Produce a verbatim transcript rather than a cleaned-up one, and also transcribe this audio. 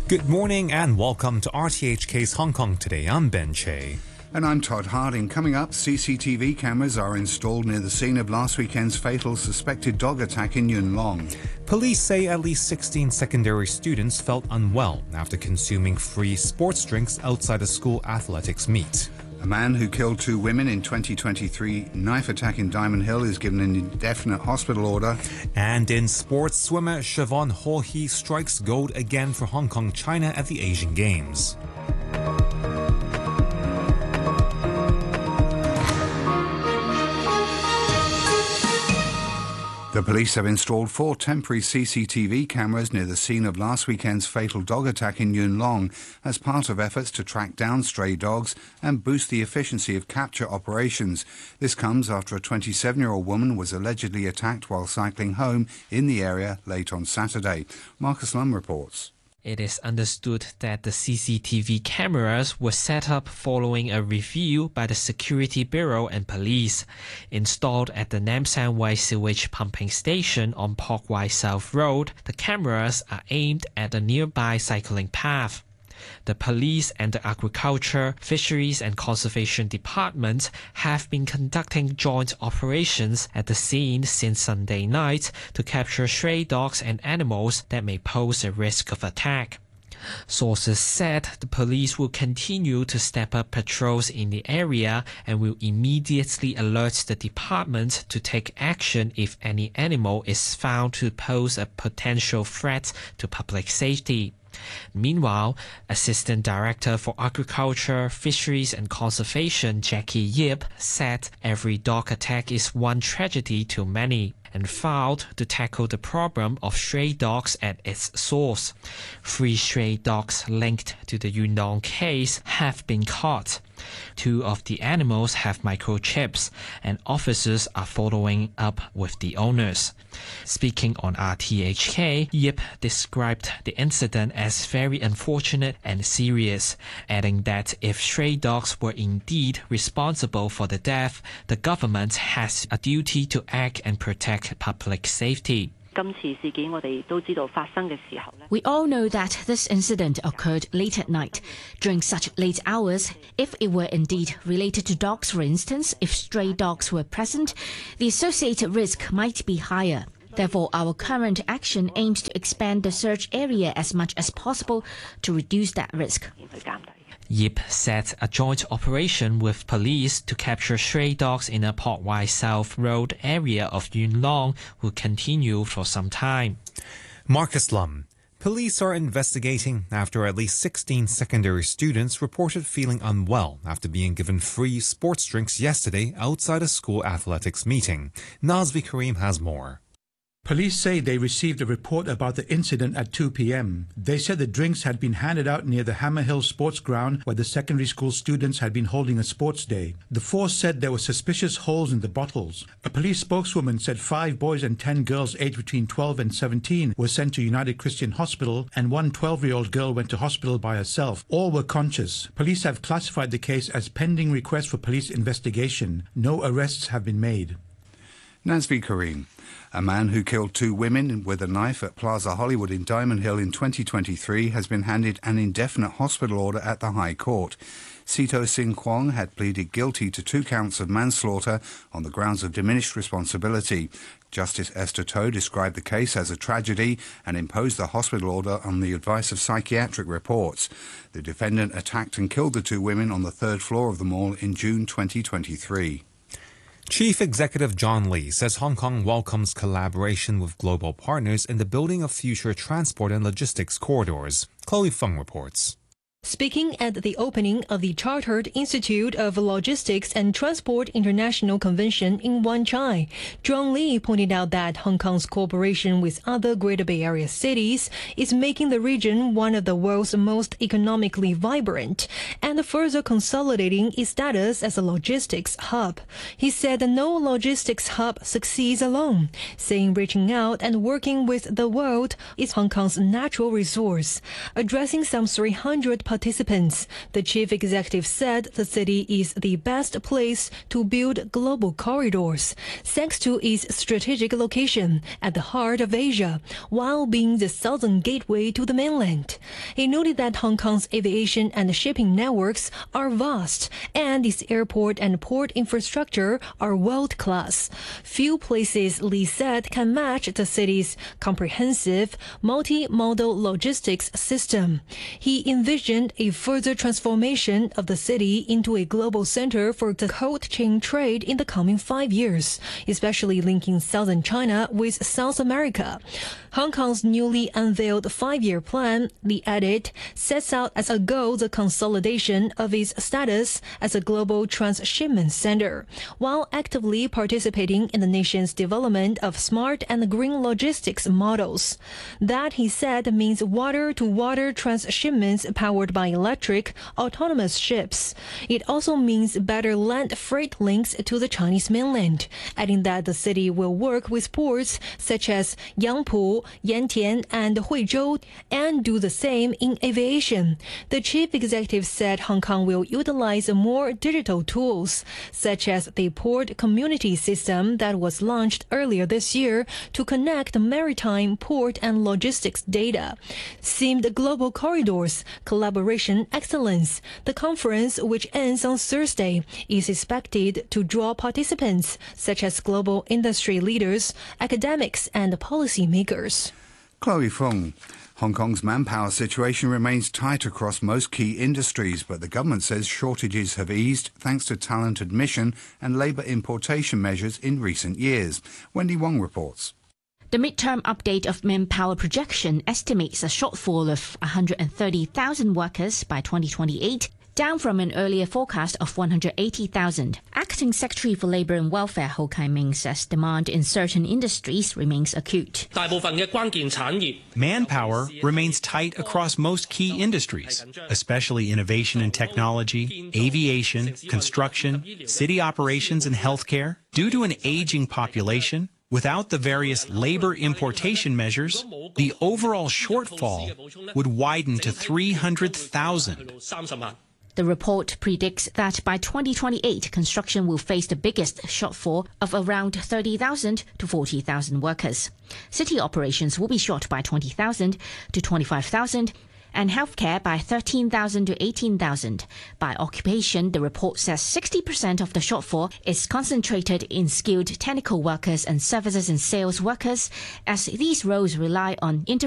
Good morning and welcome to R T H K's Hong Kong Today. I'm Ben Che. And I'm Todd Harding. Coming up, C C T V cameras are installed near the scene of last weekend's fatal suspected dog attack in Yuen Long. Police say at least sixteen secondary students felt unwell after consuming free sports drinks outside a school athletics meet. A man who killed two women in twenty twenty-three knife attack in Diamond Hill is given an indefinite hospital order. And in sports, swimmer Siobhan Ho Hee strikes gold again for Hong Kong China at the Asian Games. The police have installed four temporary C C T V cameras near the scene of last weekend's fatal dog attack in Yuen Long as part of efforts to track down stray dogs and boost the efficiency of capture operations. This comes after a twenty-seven-year-old woman was allegedly attacked while cycling home in the area late on Saturday. Marcus Lum reports. It is understood that the C C T V cameras were set up following a review by the Security Bureau and police. Installed at the Nam San Wai sewage pumping station on Pok Wai South Road, the cameras are aimed at a nearby cycling path. The police and the Agriculture, Fisheries and Conservation Departments have been conducting joint operations at the scene since Sunday night to capture stray dogs and animals that may pose a risk of attack. Sources said the police will continue to step up patrols in the area and will immediately alert the department to take action if any animal is found to pose a potential threat to public safety. Meanwhile, Assistant Director for Agriculture, Fisheries and Conservation Jackie Yip said every dog attack is one tragedy too many and vowed to tackle the problem of stray dogs at its source. Three stray dogs linked to the Yuen Long case have been caught. Two of the animals have microchips, and officers are following up with the owners. Speaking on R T H K, Yip described the incident as very unfortunate and serious, adding that if stray dogs were indeed responsible for the death, the government has a duty to act and protect public safety. We all know that this incident occurred late at night. During such late hours, if it were indeed related to dogs, for instance, if stray dogs were present, the associated risk might be higher. Therefore, our current action aims to expand the search area as much as possible to reduce that risk. Yip said a joint operation with police to capture stray dogs in a Pok Wai South Road area of Yuen Long will continue for some time. Marcus Lum. Police are investigating after at least sixteen secondary students reported feeling unwell after being given free sports drinks yesterday outside a school athletics meeting. Nazvi Karim has more. Police say they received a report about the incident at two p.m. They said the drinks had been handed out near the Hammer Hill Sports Ground where the secondary school students had been holding a sports day. The force said there were suspicious holes in the bottles. A police spokeswoman said five boys and ten girls aged between twelve and seventeen were sent to United Christian Hospital and one twelve-year-old girl went to hospital by herself. All were conscious. Police have classified the case as pending request for police investigation. No arrests have been made. Nazvi Karim. A man who killed two women with a knife at Plaza Hollywood in Diamond Hill in twenty twenty-three has been handed an indefinite hospital order at the High Court. Sito Sing Kwong had pleaded guilty to two counts of manslaughter on the grounds of diminished responsibility. Justice Esther To described the case as a tragedy and imposed the hospital order on the advice of psychiatric reports. The defendant attacked and killed the two women on the third floor of the mall in June twenty twenty-three. Chief Executive John Lee says Hong Kong welcomes collaboration with global partners in the building of future transport and logistics corridors. Chloe Feng reports. Speaking at the opening of the Chartered Institute of Logistics and Transport International Convention in Wan Chai, John Lee pointed out that Hong Kong's cooperation with other Greater Bay Area cities is making the region one of the world's most economically vibrant and further consolidating its status as a logistics hub. He said that no logistics hub succeeds alone, saying reaching out and working with the world is Hong Kong's natural resource. Addressing some three hundred participants. The chief executive said the city is the best place to build global corridors, thanks to its strategic location at the heart of Asia, while being the southern gateway to the mainland. He noted that Hong Kong's aviation and shipping networks are vast, and its airport and port infrastructure are world-class. Few places, Li said, can match the city's comprehensive multi-modal logistics system. He envisioned a further transformation of the city into a global center for the cold chain trade in the coming five years, especially linking southern China with South America. Hong Kong's newly unveiled five-year plan, Li added, sets out as a goal the consolidation of its status as a global transshipment center, while actively participating in the nation's development of smart and green logistics models. That, he said, means water-to-water transshipments powered by electric, autonomous ships. It also means better land freight links to the Chinese mainland, adding that the city will work with ports such as Yangpu, Yantian, and Huizhou, and do the same in aviation. The chief executive said Hong Kong will utilize more digital tools, such as the port community system that was launched earlier this year to connect maritime, port, and logistics data. Themed Global Corridors, Collaboration Excellence. The conference, which ends on Thursday, is expected to draw participants such as global industry leaders, academics, and policymakers. Chloe Fung. Hong Kong's manpower situation remains tight across most key industries, but the government says shortages have eased thanks to talent admission and labour importation measures in recent years. Wendy Wong reports. The midterm update of manpower projection estimates a shortfall of one hundred thirty thousand workers by twenty twenty-eight, down from an earlier forecast of one hundred eighty thousand. Acting Secretary for Labour and Welfare Ho Kai-ming says demand in certain industries remains acute. Manpower remains tight across most key industries, especially innovation and technology, aviation, construction, city operations and healthcare. Due to an aging population, without the various labor importation measures, the overall shortfall would widen to three hundred thousand. The report predicts that by twenty twenty-eight, construction will face the biggest shortfall of around thirty thousand to forty thousand workers. City operations will be short by twenty thousand to twenty-five thousand, and healthcare by thirteen thousand to eighteen thousand. By occupation, the report says sixty percent of the shortfall is concentrated in skilled technical workers and services and sales workers, as these roles rely on interpersonal